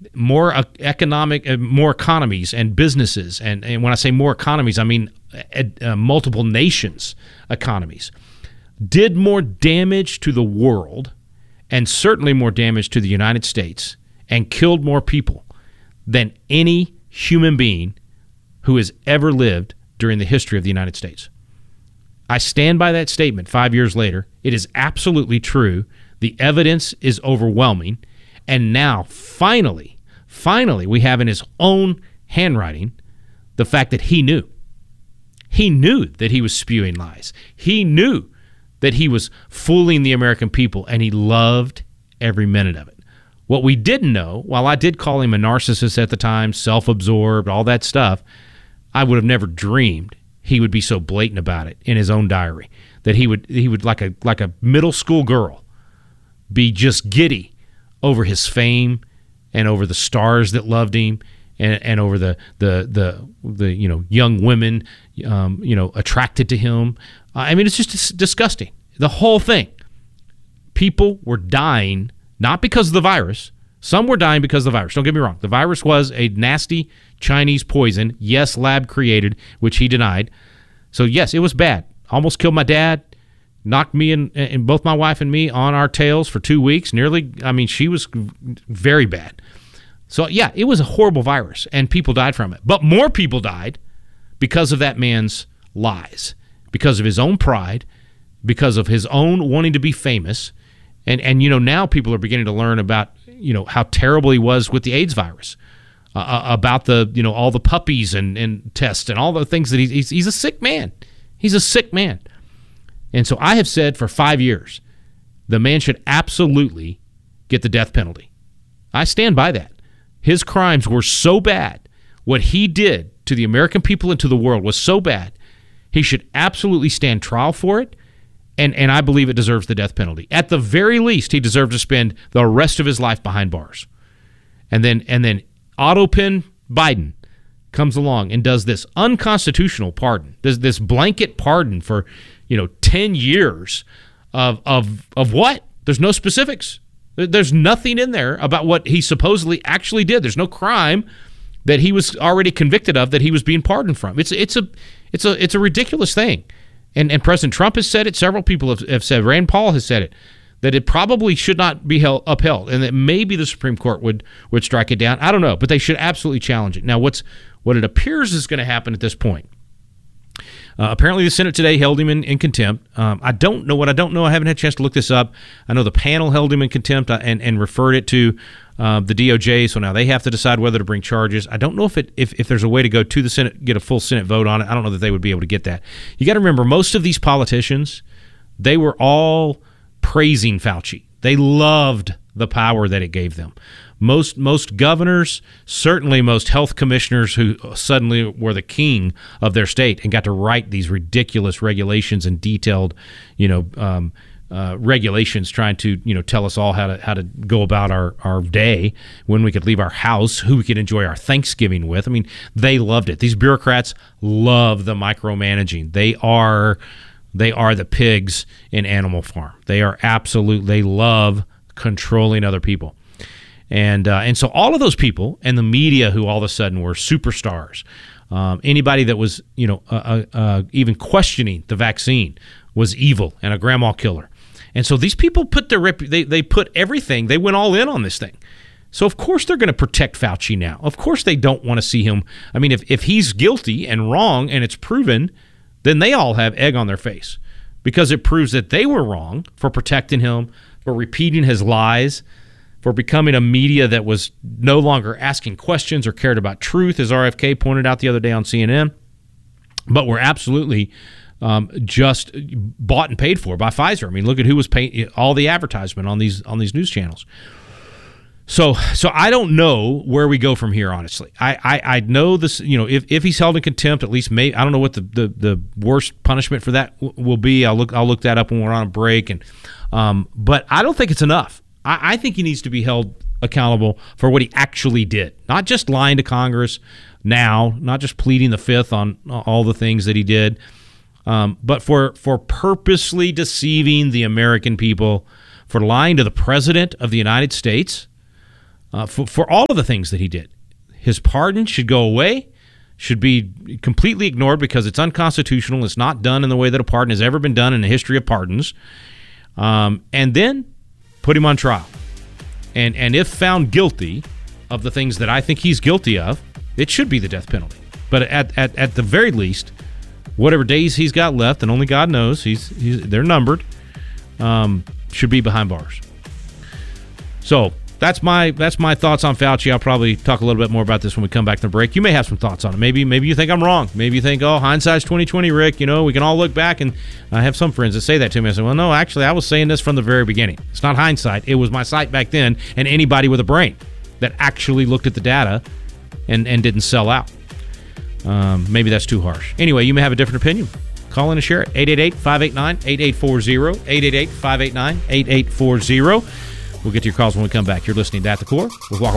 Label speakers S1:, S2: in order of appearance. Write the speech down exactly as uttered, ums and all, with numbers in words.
S1: more uh, economic, uh, more economies and businesses. And, and when I say more economies, I mean uh, uh, multiple nations' economies. Did more damage to the world and certainly more damage to the United States and killed more people than any human being who has ever lived during the history of the United States. I stand by that statement five years later. It is absolutely true. The evidence is overwhelming. And now, finally, finally, we have in his own handwriting the fact that he knew. He knew that he was spewing lies. He knew that he was fooling the American people, and he loved every minute of it. What we didn't know, while I did call him a narcissist at the time, self-absorbed, all that stuff, I would have never dreamed he would be so blatant about it in his own diary, that he would, he would like a like a middle school girl, be just giddy over his fame and over the stars that loved him, and, and over the the the the you know young women um, you know attracted to him. Uh, I mean, it's just dis- disgusting. The whole thing. People were dying not because of the virus. Some were dying because of the virus. Don't get me wrong. The virus was a nasty Chinese poison. Yes, lab created, which he denied. So yes, it was bad. Almost killed my dad. Knocked me and, and both my wife and me on our tails for two weeks. Nearly, I mean, she was very bad. So yeah, it was a horrible virus, and people died from it. But more people died because of that man's lies, because of his own pride, because of his own wanting to be famous. And, and you know, now people are beginning to learn about, you know, how terrible he was with the AIDS virus, uh, about the, you know, all the puppies and, and tests and all the things that he's, he's, he's a sick man. He's a sick man. And so I have said for five years, the man should absolutely get the death penalty. I stand by that. His crimes were so bad. What he did to the American people and to the world was so bad. He should absolutely stand trial for it. And, and I believe it deserves the death penalty. At the very least, he deserves to spend the rest of his life behind bars. And then and then Autopin Biden comes along and does this unconstitutional pardon, this this blanket pardon for, you know, ten years of of of what? There's no specifics. There's nothing in there about what he supposedly actually did. There's no crime that he was already convicted of that he was being pardoned from. It's it's a it's a it's a ridiculous thing. And and President Trump has said it. Several people have, have said. Rand Paul has said it, that it probably should not be held, upheld, and that maybe the Supreme Court would would strike it down. I don't know, but they should absolutely challenge it. Now, what's what it appears is going to happen at this point. Uh, apparently, the Senate today held him in, in contempt. Um, I don't know what I don't know. I haven't had a chance to look this up. I know the panel held him in contempt and, and referred it to uh, the D O J, so now they have to decide whether to bring charges. I don't know if it if, if there's a way to go to the Senate, get a full Senate vote on it. I don't know that they would be able to get that. You got to remember, most of these politicians, they were all praising Fauci. They loved the power that it gave them. Most most governors, certainly most health commissioners who suddenly were the king of their state and got to write these ridiculous regulations and detailed, you know, um, uh, regulations trying to, you know, tell us all how to how to go about our, our day, when we could leave our house, who we could enjoy our Thanksgiving with. I mean, they loved it. These bureaucrats love the micromanaging. They are they are the pigs in Animal Farm. They are absolute. They love controlling other people. And uh, and so all of those people and the media who all of a sudden were superstars, um, anybody that was, you know, uh, uh, even questioning the vaccine was evil and a grandma killer. And so these people put their rep- they they put everything, they went all in on this thing. So of course they're going to protect Fauci now. Of course they don't want to see him. I mean, if if he's guilty and wrong and it's proven, then they all have egg on their face, because it proves that they were wrong for protecting him, for repeating his lies, for becoming a media that was no longer asking questions or cared about truth, as R F K pointed out the other day on C N N, but were absolutely um, just bought and paid for by Pfizer. I mean, look at who was paying all the advertisement on these on these news channels. So, so I don't know where we go from here. Honestly, I, I, I know this. You know, if, if he's held in contempt, at least may I don't know what the, the, the worst punishment for that w- will be. I'll look I'll look that up when we're on a break. And um, but I don't think it's enough. I, I think he needs to be held accountable for what he actually did, not just lying to Congress now, not just pleading the fifth on all the things that he did, um, but for for purposely deceiving the American people, for lying to the President of the United States, uh, for, for all of the things that he did. His pardon should go away, should be completely ignored because it's unconstitutional. It's not done in the way that a pardon has ever been done in the history of pardons. Um, and then put him on trial. And, and if found guilty of the things that I think he's guilty of, it should be the death penalty. But at, at, at the very least, whatever days he's got left, and only God knows, he's, he's they're numbered, um, should be behind bars. So that's my that's my thoughts on Fauci. I'll probably talk a little bit more about this when we come back from the break. You may have some thoughts on it. Maybe maybe you think I'm wrong. Maybe you think, oh, hindsight's twenty twenty, Rick. You know, we can all look back, and I have some friends that say that to me. I say, well, no, actually, I was saying this from the very beginning. It's not hindsight. It was my sight back then, and anybody with a brain that actually looked at the data and, and didn't sell out. Um, maybe that's too harsh. Anyway, you may have a different opinion. Call in and share it. eight eight eight, five eight nine, eight eight four zero. eight eight eight, five eight nine, eight eight four zero. We'll get to your calls when we come back. You're listening to At the Core with Walker.